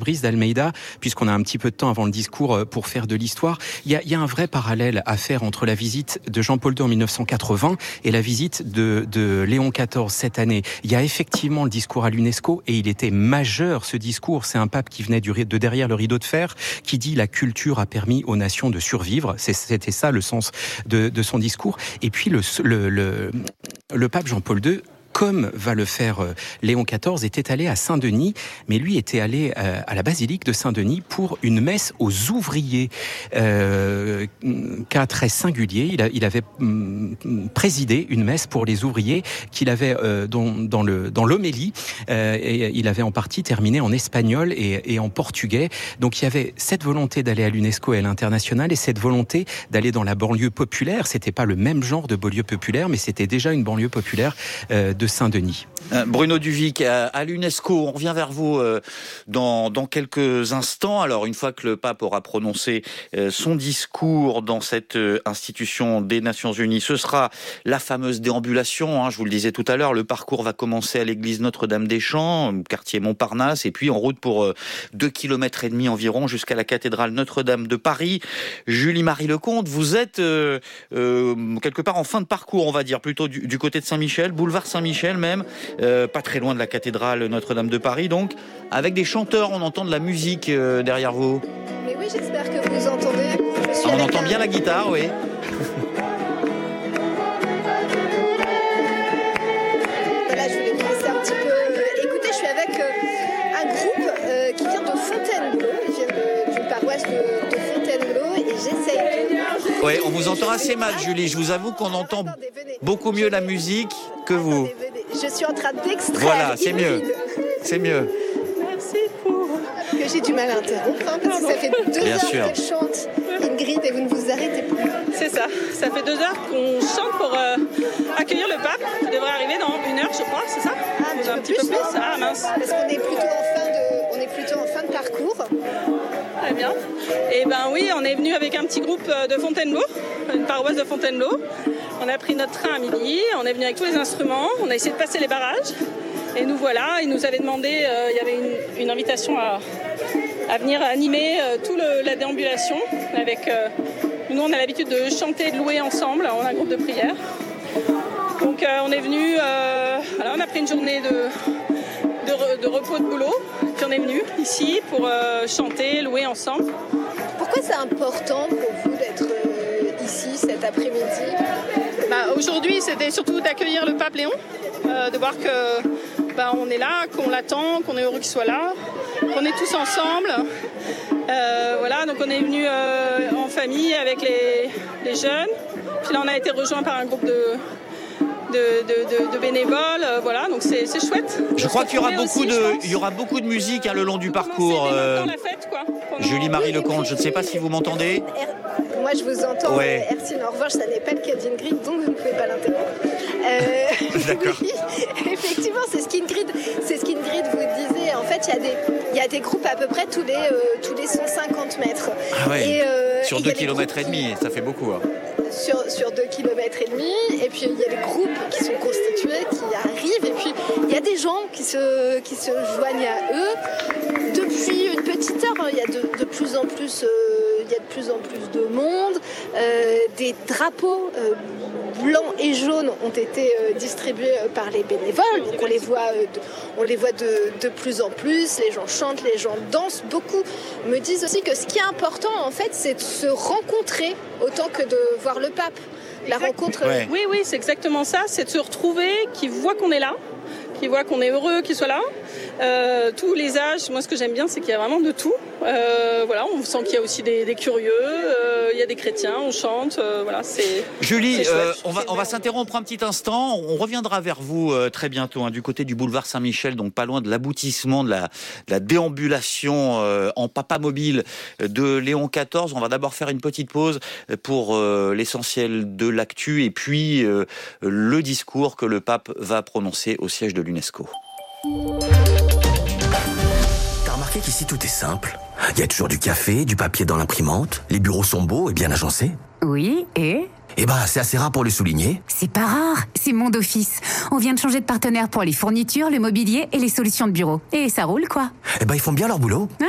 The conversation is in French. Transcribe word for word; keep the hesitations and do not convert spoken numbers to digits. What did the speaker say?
Brice d'Almeida, puisqu'on a un petit peu de temps avant le discours pour faire de l'histoire. Il y a, il y a un vrai parallèle à faire entre la visite de Jean-Paul deux en mille neuf cent quatre-vingts et la visite de, de Léon quatorze cette année. Il y a effectivement le discours à l'UNESCO et il était majeur ce discours. C'est un pape qui venait du, de derrière le rideau de fer qui dit la culture a permis aux nations de survivre. C'était ça le sens de, de son discours. Et puis le, le, le, le pape Jean-Paul deux, comme va le faire Léon quatorze, était allé à Saint-Denis, mais lui était allé à la basilique de Saint-Denis pour une messe aux ouvriers. Euh, cas très singulier, il, a, il avait présidé une messe pour les ouvriers qu'il avait euh, dans, dans, le, dans l'homélie, euh, et il avait en partie terminé en espagnol et, et en portugais. Donc il y avait cette volonté d'aller à l'UNESCO et à l'international et cette volonté d'aller dans la banlieue populaire. C'était pas le même genre de banlieue populaire, mais c'était déjà une banlieue populaire euh, de Saint-Denis. Bruno Duvic, à l'UNESCO, on revient vers vous dans, dans quelques instants. Alors, une fois que le pape aura prononcé son discours dans cette institution des Nations Unies, ce sera la fameuse déambulation. Hein, je vous le disais tout à l'heure, le parcours va commencer à l'église Notre-Dame-des-Champs, quartier Montparnasse, et puis en route pour deux kilomètres et demi environ jusqu'à la cathédrale Notre-Dame de Paris. Julie-Marie Lecomte, vous êtes euh, euh, quelque part en fin de parcours, on va dire, plutôt du, du côté de Saint-Michel, boulevard Saint-Michel même. Euh, pas très loin de la cathédrale Notre-Dame de Paris, donc avec des chanteurs, on entend de la musique euh, derrière vous. Mais oui, j'espère que vous entendez. Je suis ah, on entend un... bien la guitare, oui. Voilà, je voulais vous laisser un petit peu. Écoutez, je suis avec euh, un groupe euh, qui vient de Fontainebleau, ils viennent d'une paroisse de, de Fontainebleau, et j'essaye de. Oui, on vous entend assez mal, Julie. Je vous avoue qu'on entend beaucoup mieux la musique que vous. Je suis en train d'extraire. Voilà, c'est mieux. C'est mieux. Merci pour. Que j'ai du mal à interrompre, hein, parce que ça fait deux Bien heures sûr. qu'elle chante, Ingrid, et vous ne vous arrêtez plus. C'est ça. Ça fait deux heures qu'on chante pour euh, accueillir le pape, qui devrait arriver dans une heure, je crois, c'est ça? Ah, un petit, un peu, petit plus, peu plus. Ah mince. Parce qu'on est plutôt en fin de, on est plutôt en fin de parcours. Très bien. Et ben oui, on est venu avec un petit groupe de Fontainebleau, une paroisse de Fontainebleau. On a pris notre train à midi, on est venu avec tous les instruments, on a essayé de passer les barrages. Et nous voilà, ils nous avaient demandé, euh, il y avait une, une invitation à, à venir animer euh, toute la déambulation. Avec, euh, nous, on a l'habitude de chanter et de louer ensemble, on a un groupe de prière. Donc euh, on est venu, euh, voilà, on a pris une journée de, de, re, de repos de boulot, puis on est venu ici pour euh, chanter, louer ensemble. Pourquoi c'est important pour vous d'être euh, ici cet après-midi? Bah, aujourd'hui, c'était surtout d'accueillir le pape Léon, euh, de voir que bah, on est là, qu'on l'attend, qu'on est heureux qu'il soit là, qu'on est tous ensemble. Euh, voilà, donc on est venu euh, en famille avec les, les jeunes. Puis là, on a été rejoint par un groupe de De, de, de, de bénévoles, euh, voilà, donc c'est, c'est chouette. Je crois qu'il y aura beaucoup aussi, de, il y aura beaucoup de musique hein, le long du parcours. Euh, la fête, quoi, Julie-Marie Lecomte, je ne sais pas si vous m'entendez. Moi, je vous entends. Ouais. Ercine, en revanche, ça n'est pas le cas d'Ingrid, donc vous ne pouvez pas l'interrompre. Euh, D'accord. Oui, effectivement, c'est ce qu'Ingrid, c'est ce qu'Ingrid vous disait. En fait, il y a des, il y a des groupes à peu près tous les, euh, tous les cent cinquante mètres. Ah ouais. Et, euh, sur deux kilomètres et demi, ça fait beaucoup. Hein. Sur, sur deux kilomètres et demi, et puis il y a des groupes qui sont constitués, qui arrivent, et puis il y a des gens qui se, qui se joignent à eux. Depuis une petite heure, il y a de, de plus en plus, euh, il y a de plus en plus de monde. Euh, des drapeaux euh, blancs et jaunes ont été euh, distribués euh, par les bénévoles, donc on les voit, euh, de, on les voit de, de plus en plus. Les gens chantent, les gens dansent. Beaucoup me disent aussi que ce qui est important, en fait, c'est de se rencontrer autant que de voir le pape. La exact. rencontre. Ouais. Oui, oui, c'est exactement ça. C'est de se retrouver, qu'ils voient qu'on est là, qu'ils voient qu'on est heureux qu'ils soient là. Euh, tous les âges. Moi, ce que j'aime bien, c'est qu'il y a vraiment de tout. Euh, voilà, on sent qu'il y a aussi des, des curieux. Euh, il y a des chrétiens. On chante. Euh, voilà, c'est. Julie, c'est euh, on va on va s'interrompre un petit instant. On reviendra vers vous euh, très bientôt, hein, du côté du boulevard Saint-Michel, donc pas loin de l'aboutissement de la, de la déambulation euh, en papa mobile de Léon quatorze. On va d'abord faire une petite pause pour euh, l'essentiel de l'actu et puis euh, le discours que le pape va prononcer au siège de l'UNESCO. T'as remarqué qu'ici tout est simple? Il y a toujours du café, du papier dans l'imprimante, les bureaux sont beaux et bien agencés. Oui, et Eh ben, c'est assez rare pour le souligner. C'est pas rare, c'est Monde Office. On vient de changer de partenaire pour les fournitures, le mobilier et les solutions de bureau. Et ça roule, quoi. Eh ben, ils font bien leur boulot. Hein?